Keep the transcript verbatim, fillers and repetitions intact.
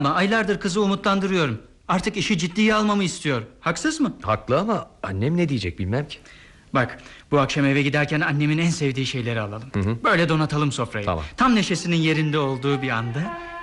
Aylardır kızı umutlandırıyorum. Artık işi ciddiye almamı istiyor. Haksız mı? Haklı ama annem ne diyecek bilmem ki. Bak, bu akşam eve giderken annemin en sevdiği şeyleri alalım. Hı hı. Böyle donatalım sofrayı. Tamam. Tam neşesinin yerinde olduğu bir anda